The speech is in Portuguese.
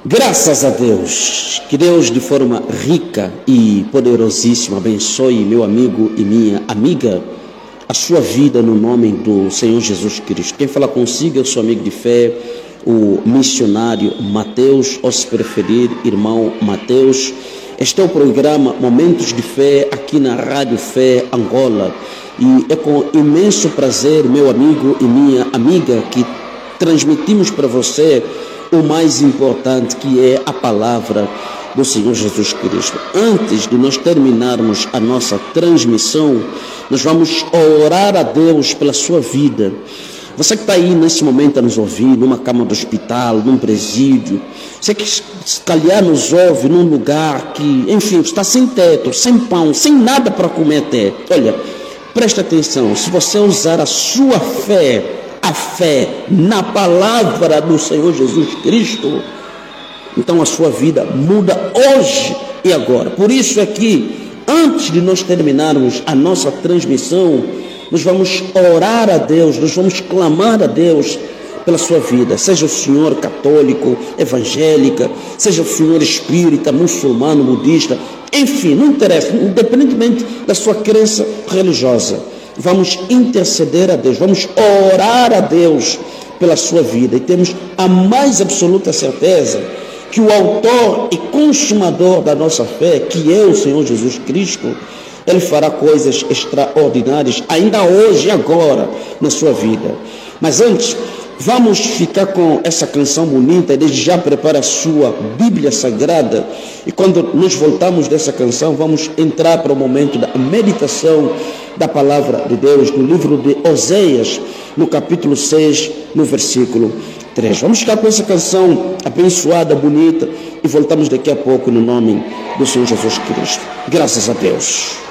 Graças a Deus, que Deus de forma rica e poderosíssima abençoe meu amigo e minha amiga, a sua vida no nome do Senhor Jesus Cristo. Quem fala consigo é o seu amigo de fé, o missionário Mateus, ou se preferir, irmão Mateus. Este é o programa Momentos de Fé aqui na Rádio Fé Angola e é com imenso prazer, meu amigo e minha amiga, que transmitimos para você o mais importante, que é a palavra do Senhor Jesus Cristo. Antes de nós terminarmos a nossa transmissão, nós vamos orar a Deus pela sua vida. Você que está aí nesse momento a nos ouvir, numa cama do hospital, num presídio, você que se calhar nos ouve num lugar que, enfim, está sem teto, sem pão, sem nada para comer até. Olha, preste atenção, se você usar a sua fé, a fé na palavra do Senhor Jesus Cristo, então a sua vida muda hoje e agora. Por isso é que, antes de nós terminarmos a nossa transmissão, nós vamos orar a Deus, nós vamos clamar a Deus pela sua vida, seja o senhor católico, evangélica, seja o senhor espírita, muçulmano, budista, enfim, não interessa, independentemente da sua crença religiosa. Vamos interceder a Deus, vamos orar a Deus pela sua vida e temos a mais absoluta certeza que o autor e consumador da nossa fé, que é o Senhor Jesus Cristo, Ele fará coisas extraordinárias ainda hoje e agora na sua vida. Mas antes, vamos ficar com essa canção bonita e desde já prepara a sua Bíblia Sagrada. E quando nos voltamos dessa canção, vamos entrar para o momento da meditação da palavra de Deus no livro de Oséias, no capítulo 6, no versículo 3. Vamos ficar com essa canção abençoada, bonita, e voltamos daqui a pouco no nome do Senhor Jesus Cristo. Graças a Deus.